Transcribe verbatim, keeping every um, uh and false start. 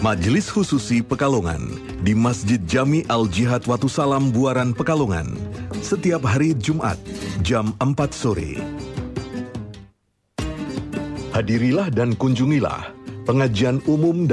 Majelis Khususi Pekalongan di Masjid Jami Al-Jihad Watu Salam Buaran Pekalongan setiap hari Jumat jam empat sore. Hadirilah dan kunjungilah pengajian umum